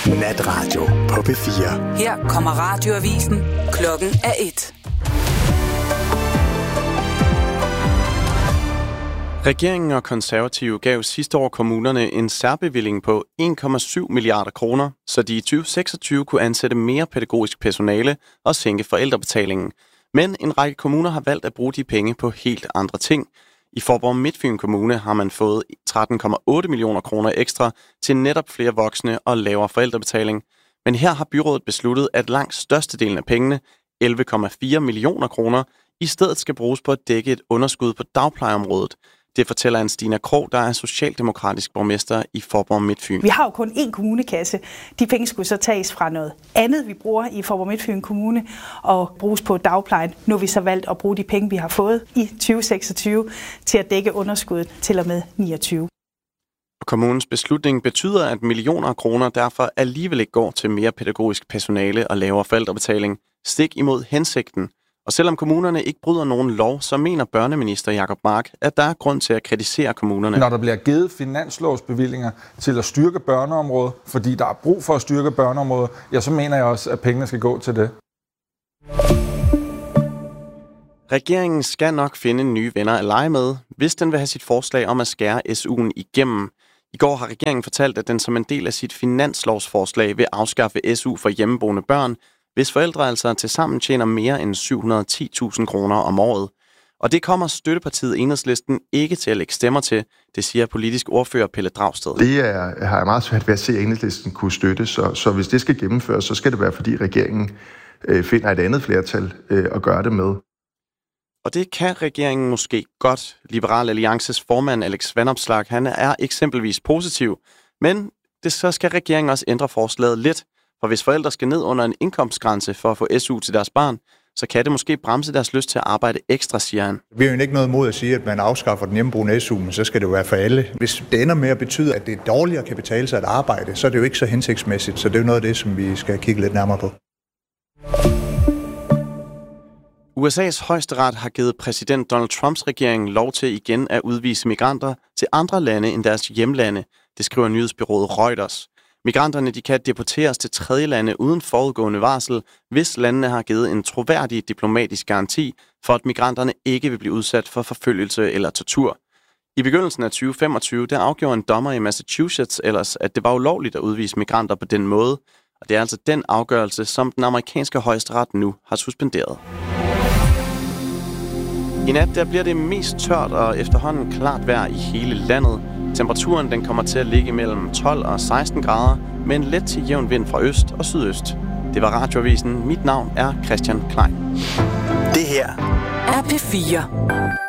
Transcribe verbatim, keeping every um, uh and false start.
Natradio på P fire. Her kommer radioavisen. Klokken er et. Regeringen og Konservative gav sidste år kommunerne en særbevilling på en komma syv milliarder kroner, så de i tyve seksogtyve kunne ansætte mere pædagogisk personale og sænke forældrebetalingen. Men en række kommuner har valgt at bruge de penge på helt andre ting. I Faaborg Midtfyn Kommune har man fået tretten komma otte millioner kroner ekstra til netop flere voksne og lavere forældrebetaling. Men her har byrådet besluttet, at langt størstedelen af pengene, elleve komma fire millioner kroner, i stedet skal bruges på at dække et underskud på dagplejeområdet. Det fortæller en Stina Krog, der er socialdemokratisk borgmester i Faaborg Midtfyn. Vi har jo kun én kommunekasse. De penge skulle så tages fra noget andet, vi bruger i Faaborg Midtfyn Kommune, og bruges på dagplejen. Nu har vi så valgt at bruge de penge, vi har fået i tyve seksogtyve, til at dække underskuddet til og med niogtyve. Kommunens beslutning betyder, at millioner af kroner derfor alligevel ikke går til mere pædagogisk personale og lavere forældrebetaling, stik imod hensigten. Og selvom kommunerne ikke bryder nogen lov, så mener børneminister Jacob Mark, at der er grund til at kritisere kommunerne. Når der bliver givet finanslovsbevillinger til at styrke børneområdet, fordi der er brug for at styrke børneområdet, ja, så mener jeg også, at pengene skal gå til det. Regeringen skal nok finde nye venner at lege med, hvis den vil have sit forslag om at skære S U'en igennem. I går har regeringen fortalt, at den som en del af sit finanslovsforslag vil afskaffe S U for hjemmeboende børn, hvis forældre altså tilsammen tjener mere end syv hundrede og ti tusind kroner om året. Og det kommer støttepartiet Enhedslisten ikke til at lægge stemmer til, det siger politisk ordfører Pelle Dragsted. Det er, har jeg meget svært ved at se, at Enhedslisten kunne støtte, så, så hvis det skal gennemføres, så skal det være, fordi regeringen øh, finder et andet flertal øh, at gøre det med. Og det kan regeringen måske godt. Liberal Alliances formand Alex Vanopslagh, han er eksempelvis positiv, men det, så skal regeringen også ændre forslaget lidt. For hvis forældre skal ned under en indkomstgrænse for at få S U til deres barn, så kan det måske bremse deres lyst til at arbejde ekstra, siger han. Vi har jo ikke noget mod at sige, at man afskaffer den hjemmeboende S U, men så skal det jo være for alle. Hvis det ender med at betyde, at det dårligere kan betale sig at arbejde, så er det jo ikke så hensigtsmæssigt. Så det er jo noget af det, som vi skal kigge lidt nærmere på. U S A's højesteret har givet præsident Donald Trumps regering lov til igen at udvise migranter til andre lande end deres hjemlande. Det skriver nyhedsbureauet Reuters. Migranterne de kan deporteres til tredjelande uden forudgående varsel, hvis landene har givet en troværdig diplomatisk garanti for, at migranterne ikke vil blive udsat for forfølgelse eller tortur. I begyndelsen af tyve femogtyve der afgjorde en dommer i Massachusetts ellers, at det var ulovligt at udvise migranter på den måde. Og det er altså den afgørelse, som den amerikanske højesteret nu har suspenderet. I nat der bliver det mest tørt og efterhånden klart vejr i hele landet. Temperaturen den kommer til at ligge mellem tolv og seksten grader, med en let til jævn vind fra øst og sydøst. Det var Radioavisen. Mit navn er Christian Klein. Det her er P fire.